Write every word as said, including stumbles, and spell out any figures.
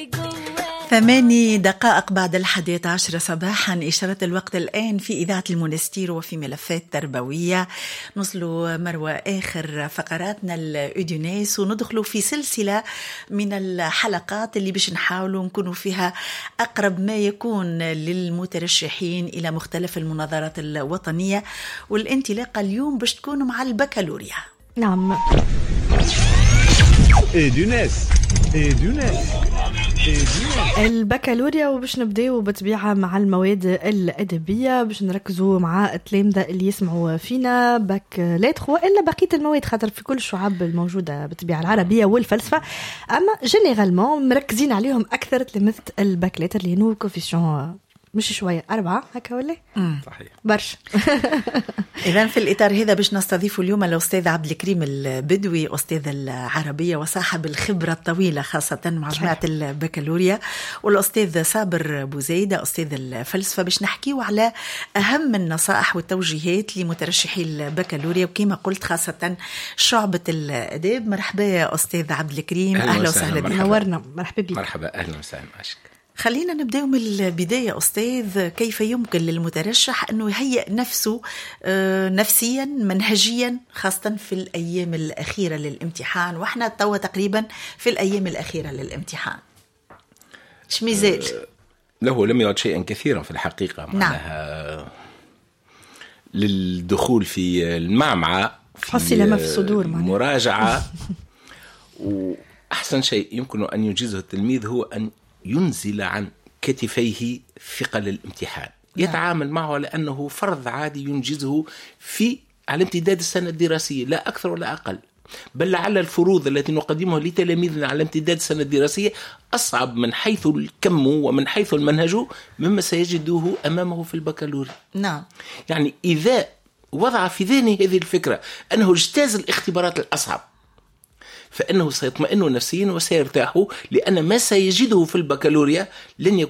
ثماني دقائق بعد الحادية عشر صباحا، إشارة الوقت الآن في إذاعة المونستير وفي ملفات تربوية. نصل مروى آخر فقراتنا الأودينيس وندخلوا في سلسلة من الحلقات اللي باش نحاولوا نكونوا فيها أقرب ما يكون للمترشحين إلى مختلف المناظرات الوطنية. والانطلاقة اليوم باش تكون مع البكالوريا. نعم، أودينيس أودينيس البكالوريا، وباش نبداو بطبيعة مع المواد الأدبية، باش نركزوا مع التلامذة اللي يسمعوا فينا باك لاتر وإلا بقية المواد، خاطر في كل الشعب الموجودة بطبيعة العربية والفلسفة، أما جينيرالمون مركزين عليهم أكثر تلامذة الباك لاتر لأنه كوفيسيون مش شوية أربعة هكا ولا؟ صحيح برش. إذن في الإطار هذا باش نستضيف اليوم الأستاذ عبد الكريم البدوي، أستاذ العربية وصاحب الخبرة الطويلة خاصة مع جامعة البكالوريا، والأستاذ صابر بوزيدة أستاذ الفلسفة، باش نحكيو على أهم النصائح والتوجيهات لمترشحي البكالوريا وكما قلت خاصة شعبة الأداب. مرحبا يا أستاذ عبد الكريم، أهلا وسهلا بك. نورنا، مرحبا بك. مرحبا، أهلا وسهلا عشك. خلينا نبدأ من البداية أستاذ، كيف يمكن للمترشح أنه يهيئ نفسه نفسيا منهجيا خاصة في الأيام الأخيرة للامتحان، وإحنا توا تقريبا في الأيام الأخيرة للامتحان؟ إيش ميزال؟ أه له لم يعد شيئا كثيرا في الحقيقة. معناها نعم. للدخول في المعمعة في حصل ما في الصدور مراجعة وأحسن شيء يمكن أن يجيزه التلميذ هو أن ينزل عن كتفيه ثقل الامتحان، يتعامل معه لأنه فرض عادي ينجزه في على امتداد السنة الدراسية، لا أكثر ولا أقل. بل لعل الفروض التي نقدمها لتلاميذنا على امتداد السنة الدراسية أصعب من حيث الكم ومن حيث المنهج مما سيجده أمامه في البكالوريا. نعم. يعني إذا وضع في ذهنه هذه الفكرة أنه اجتاز الاختبارات الأصعب، فإنه سيطمئن نفسيا وسيرتاح، لأن ما سيجده في البكالوريا لن يكون